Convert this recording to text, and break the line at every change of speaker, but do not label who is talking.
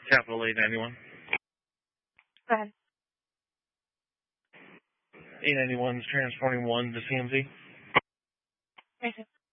Capital 891.
Go ahead.
891 is transporting 1 to CMZ.
Okay.